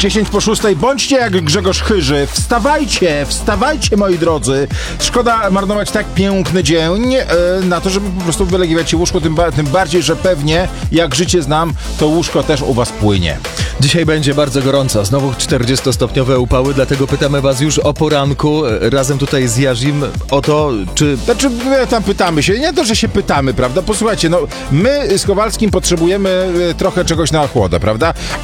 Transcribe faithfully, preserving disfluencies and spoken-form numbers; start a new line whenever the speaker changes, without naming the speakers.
dziesięć po szóstej. Bądźcie jak Grzegorz Chyży. Wstawajcie, wstawajcie, moi drodzy. Szkoda marnować tak piękny dzień e, na to, żeby po prostu wylegiwać się łóżko, tym, ba- tym bardziej, że pewnie, jak życie znam, to łóżko też u was płynie.
Dzisiaj będzie bardzo gorąco, znowu czterdziestostopniowe upały, dlatego pytamy was już o poranku, razem tutaj z Jarzim, o to, czy...
Znaczy, my tam pytamy się, nie to, że się pytamy, prawda? Posłuchajcie, no, my z Kowalskim potrzebujemy trochę czegoś na ochłodę, prawda?